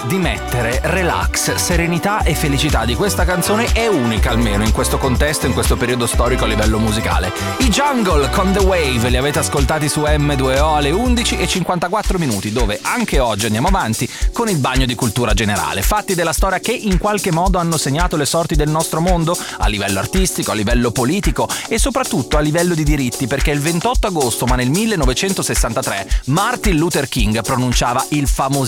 di mettere relax, serenità e felicità di questa canzone è unica, almeno in questo contesto, in questo periodo storico a livello musicale. I Jungle con The Wave li avete ascoltati su M2O alle 11:54, dove anche oggi andiamo avanti con il bagno di cultura generale, fatti della storia che in qualche modo hanno segnato le sorti del nostro mondo a livello artistico, a livello politico e soprattutto a livello di diritti, perché il 28 agosto ma nel 1963 Martin Luther King pronunciava il famosissimo